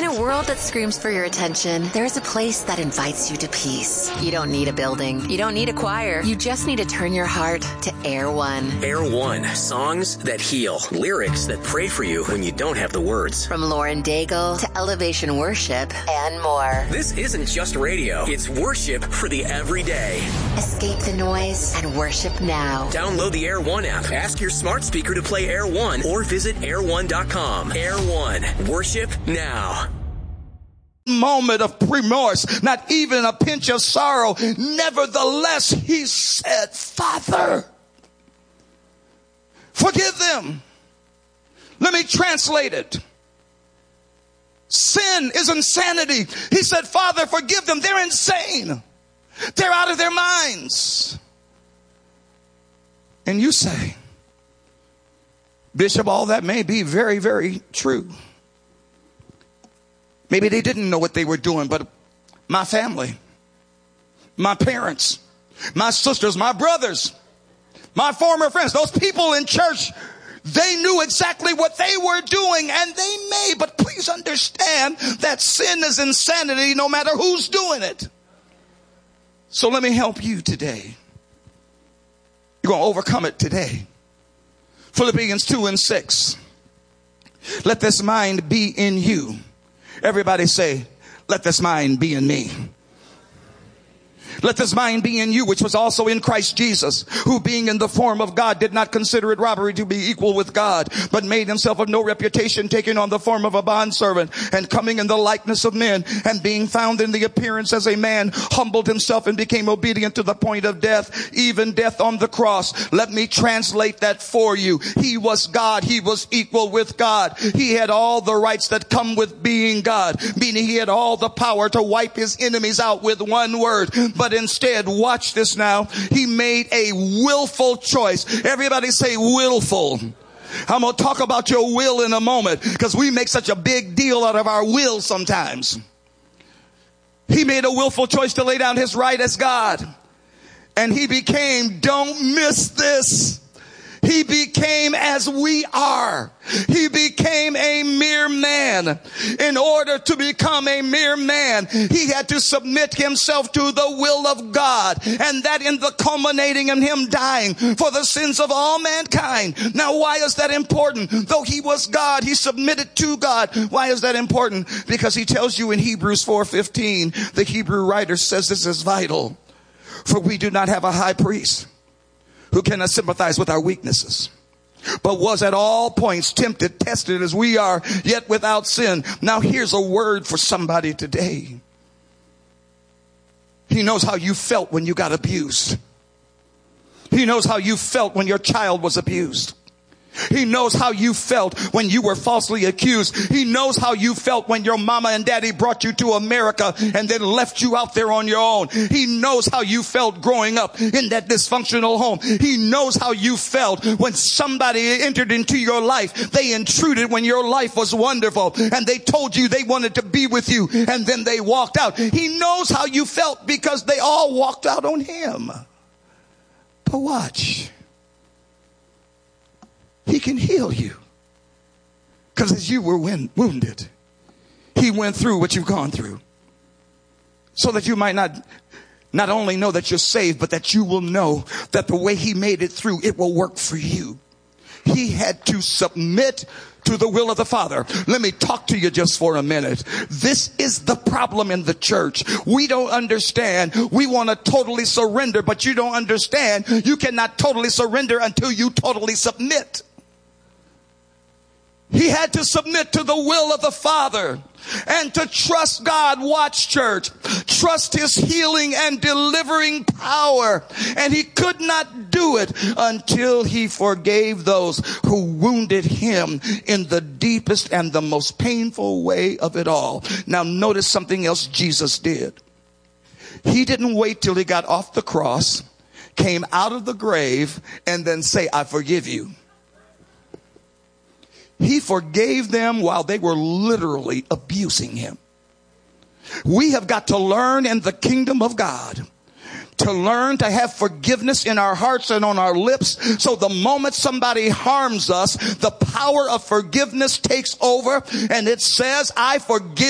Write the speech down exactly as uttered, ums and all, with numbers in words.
a world that screams for your attention, there's a place that invites you to peace. You don't need a building. You don't need a choir. You just need to turn your heart to Air One. Air One. Songs that heal. Lyrics that pray for you when you don't have the words. From Lauren Daigle to Elevation Worship and more. This isn't just radio. It's worship for the everyday. Escape the noise and worship now. Download the Air One app. Ask your smart speaker to play Air One or visit air one dot com. Air One. Worship now. Moment of remorse, not even a pinch of sorrow. Nevertheless, he said, Father, forgive them. Let me translate it. Sin is insanity. He said, Father, forgive them. They're insane. They're out of their minds. And you say, Bishop, all that may be very, very true. Maybe they didn't know what they were doing, but my family, my parents, my sisters, my brothers, my former friends, those people in church, they knew exactly what they were doing, and they may, but please understand that sin is insanity no matter who's doing it. So let me help you today. You're going to overcome it today. Philippians two and six. Let this mind be in you. Everybody say, let this mind be in me. Let this mind be in you, which was also in Christ Jesus, who being in the form of God did not consider it robbery to be equal with God, but made himself of no reputation, taking on the form of a bondservant, and coming in the likeness of men, and being found in the appearance as a man, humbled himself and became obedient to the point of death, even death on the cross. Let me translate that for you. He was God. He was equal with God. He had all the rights that come with being God, meaning he had all the power to wipe his enemies out with one word. But instead, watch this now, he made a willful choice. Everybody say willful. I'm going to talk about your will in a moment, because we make such a big deal out of our will sometimes. He made a willful choice to lay down his right as God. And he became, don't miss this, he became as we are. He became a mere man. In order to become a mere man, he had to submit himself to the will of God. And that in the culminating in him dying for the sins of all mankind. Now, why is that important? Though he was God, he submitted to God. Why is that important? Because he tells you in Hebrews four fifteen, the Hebrew writer says this is vital. For we do not have a high priest who cannot sympathize with our weaknesses, but was at all points tempted, tested as we are, yet without sin. Now here's a word for somebody today. He knows how you felt when you got abused. He knows how you felt when your child was abused. He knows how you felt when you were falsely accused. He knows how you felt when your mama and daddy brought you to America and then left you out there on your own. He knows how you felt growing up in that dysfunctional home. He knows how you felt when somebody entered into your life. They intruded when your life was wonderful, and they told you they wanted to be with you, and then they walked out. He knows how you felt because they all walked out on him. But watch. He can heal you. Because as you were wounded, he went through what you've gone through. So that you might not, not only know that you're saved, but that you will know that the way he made it through, it will work for you. He had to submit to the will of the Father. Let me talk to you just for a minute. This is the problem in the church. We don't understand. We want to totally surrender, but you don't understand. You cannot totally surrender until you totally submit. He had to submit to the will of the Father and to trust God. Watch, church. Trust his healing and delivering power. And he could not do it until he forgave those who wounded him in the deepest and the most painful way of it all. Now notice something else Jesus did. He didn't wait till he got off the cross, came out of the grave, and then say, I forgive you. He forgave them while they were literally abusing him. We have got to learn in the kingdom of God to learn to have forgiveness in our hearts and on our lips. So the moment somebody harms us, the power of forgiveness takes over and it says, I forgive